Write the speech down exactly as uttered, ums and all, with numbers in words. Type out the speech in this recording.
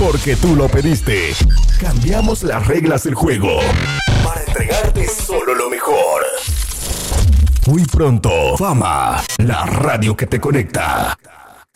Porque tú lo pediste. Cambiamos las reglas del juego para entregarte solo lo mejor. Muy pronto, Fama, la radio que te conecta.